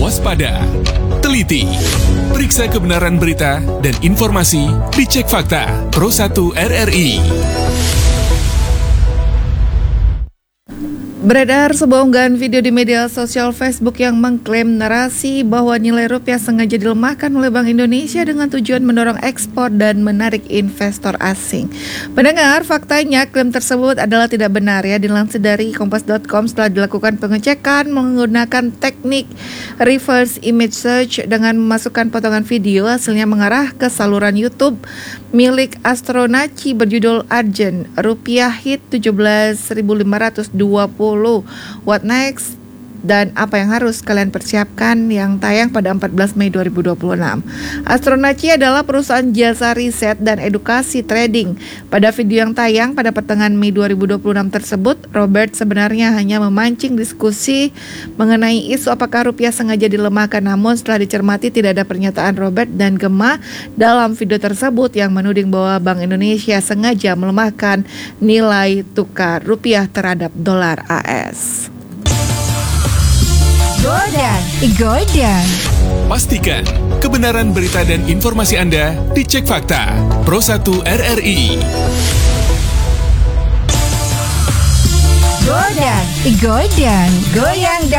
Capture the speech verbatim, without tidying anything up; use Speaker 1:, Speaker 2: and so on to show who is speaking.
Speaker 1: waspada, teliti, periksa kebenaran berita dan informasi di Cek Fakta Pro satu R R I.
Speaker 2: Beredar sebuah unggahan video di media sosial Facebook yang mengklaim narasi bahwa nilai rupiah sengaja dilemahkan oleh Bank Indonesia dengan tujuan mendorong ekspor dan menarik investor asing. Pendengar, faktanya klaim tersebut adalah tidak benar ya. Dilansir dari kompas dot com, setelah dilakukan pengecekan menggunakan teknik reverse image search dengan memasukkan potongan video, hasilnya mengarah ke saluran YouTube milik Astronaci berjudul Argent, rupiah hit tujuh belas ribu lima ratus dua puluh. What next? Dan apa yang harus kalian persiapkan, yang tayang pada empat belas Mei dua ribu dua puluh enam. Astronaci adalah perusahaan jasa riset dan edukasi trading. Pada video yang tayang pada pertengahan Mei dua ribu dua puluh enam tersebut, Robert sebenarnya hanya memancing diskusi mengenai isu apakah rupiah sengaja dilemahkan. Namun setelah dicermati, tidak ada pernyataan Robert dan Gemma dalam video tersebut yang menuding bahwa Bank Indonesia sengaja melemahkan nilai tukar rupiah terhadap dolar A S.
Speaker 3: Godang, Godang.
Speaker 1: Pastikan kebenaran berita dan informasi Anda di Cek Fakta Pro satu R R I.
Speaker 3: Godang, Godang, goyang dan